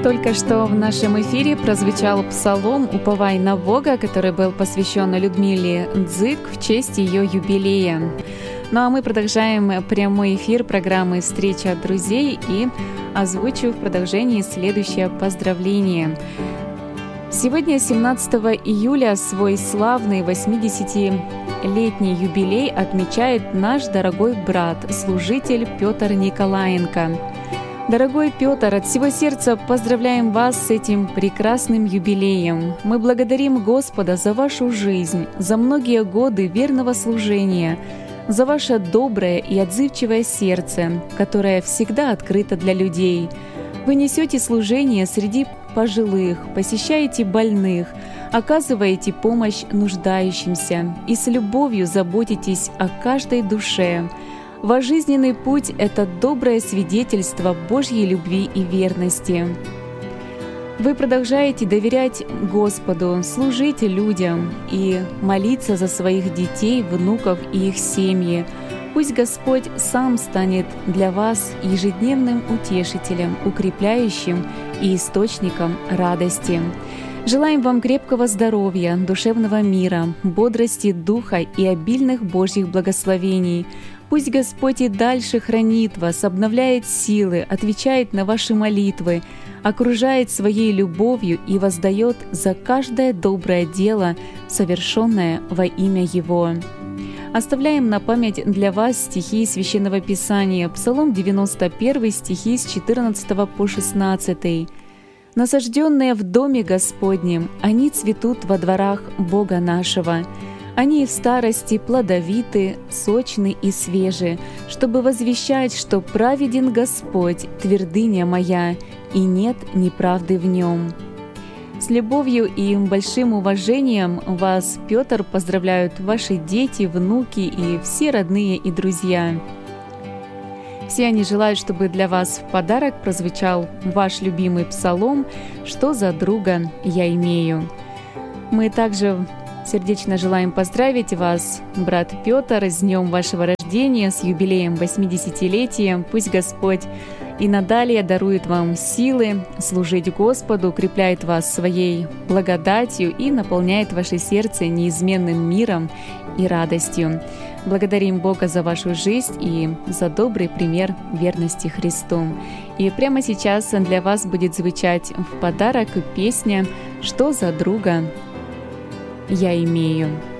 Только что в нашем эфире прозвучал псалом «Уповай на Бога», который был посвящен Людмиле Дзык в честь ее юбилея. Ну а мы продолжаем прямой эфир программы «Встреча друзей» и озвучу в продолжении следующее поздравление. Сегодня, 17 июля, свой славный 80-летний юбилей отмечает наш дорогой брат, служитель Петр Николаенко. Дорогой Петр, от всего сердца поздравляем вас с этим прекрасным юбилеем. Мы благодарим Господа за вашу жизнь, за многие годы верного служения, за ваше доброе и отзывчивое сердце, которое всегда открыто для людей. Вы несете служение среди пожилых, посещаете больных, оказываете помощь нуждающимся и с любовью заботитесь о каждой душе. Ваш жизненный путь — это доброе свидетельство Божьей любви и верности. Вы продолжаете доверять Господу, служить людям и молиться за своих детей, внуков и их семьи. Пусть Господь сам станет для вас ежедневным утешителем, укрепляющим и источником радости. Желаем вам крепкого здоровья, душевного мира, бодрости духа и обильных Божьих благословений. Пусть Господь и дальше хранит вас, обновляет силы, отвечает на ваши молитвы, окружает своей любовью и воздает за каждое доброе дело, совершенное во имя Его. Оставляем на память для вас стихи Священного Писания, Псалом 91, стихи с 14 по 16. «Насажденные в доме Господнем, они цветут во дворах Бога нашего. Они и в старости плодовиты, сочны и свежи, чтобы возвещать, что праведен Господь, твердыня моя, и нет неправды в нем». С любовью и большим уважением вас, Петр, поздравляют ваши дети, внуки и все родные и друзья. Все они желают, чтобы для вас в подарок прозвучал ваш любимый псалом «Что за друга я имею». Мы также сердечно желаем поздравить вас, брат Петр, с днем вашего рождения, с юбилеем 80-летия. Пусть Господь и надалее дарует вам силы служить Господу, укрепляет вас своей благодатью и наполняет ваше сердце неизменным миром и радостью. Благодарим Бога за вашу жизнь и за добрый пример верности Христу. И прямо сейчас для вас будет звучать в подарок песня «Что за друга я имею».